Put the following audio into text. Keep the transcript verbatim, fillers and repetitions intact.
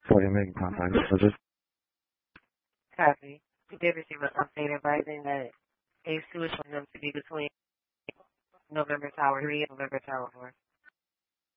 forty meg contact messages. Copy. You did receive an update advising that A two is showing them to be between November Tower three and November Tower four.